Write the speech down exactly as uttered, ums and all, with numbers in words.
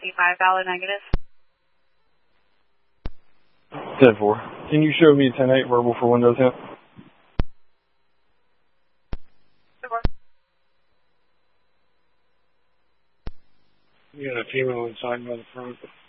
five valid negative. ten four. Can you show me ten eight verbal for window temp? You got a female inside by the front.